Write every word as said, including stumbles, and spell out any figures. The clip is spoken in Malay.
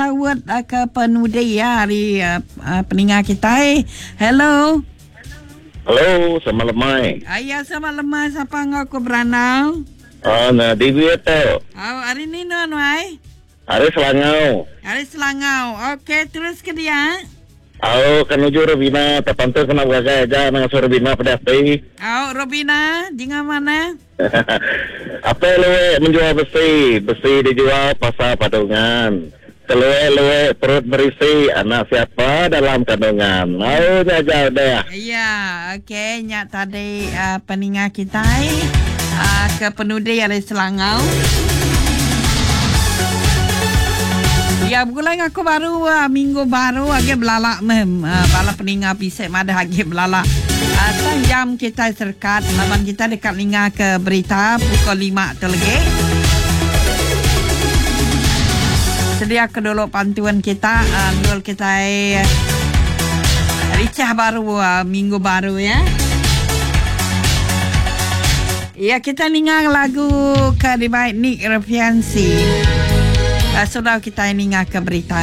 Awat uh, ke penudi ya hari uh, uh, peningat kita. Eh. Hello. Halo, sama lemai. Ayah sama lemah siapa ngaku beranau? Ah, na Dewi itu. Oh, hari ni no ai. Hari Selangau. Hari Selangau. Okey, terus ke dia. Aku kenuju Robina, terpantul kena waga aja nang Robina pada teh. Oh, Robina, jangan mana? Apa lewe menjual besi, besi dijual pasar Padungan. Lewe-lewe perut berisi, anak siapa dalam kandungan. Mau aja dah. Ya, okey, nyak tadi uh, peningat kita uh, ke penudi hari Selangau. Ya, bulan aku baru uh, minggu baru agak belalak mem. Uh, bala peningat pisek mada agak belalak. Uh, sang jam kita serkat, laman kita dekat linga ke berita pukul lima terlegi. Sedia ke dulu pantuan kita, uh, dulu kita uh, Ricah baru, uh, minggu baru ya. Ya, kita dengar lagu ke di baik Nick Refiansi. Uh, Sudah kita dengar ke berita.